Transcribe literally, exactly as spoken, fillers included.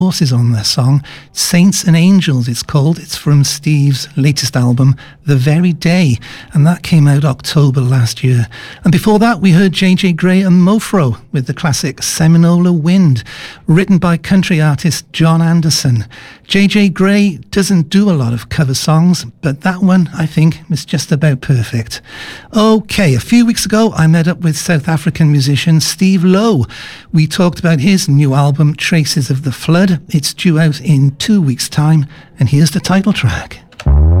Horses on their song. Saints and Angels it's called. It's from Steve's latest album, The Very Day, and that came out October last year. And before that we heard J J Gray and Mofro with the classic Seminola Wind, written by country artist John Anderson. J J Gray doesn't do a lot of cover songs, but that one I think is just about perfect. Okay, a few weeks ago I met up with South African musician Steve Lowe. We talked about his new album Traces of the Flood. It's due out in two weeks' time, and here's the title track.